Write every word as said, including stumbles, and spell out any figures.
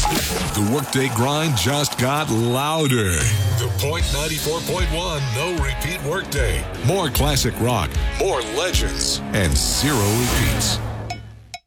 The workday grind just got louder. The Point ninety-four point one No Repeat Workday. More classic rock, more legends, and zero repeats.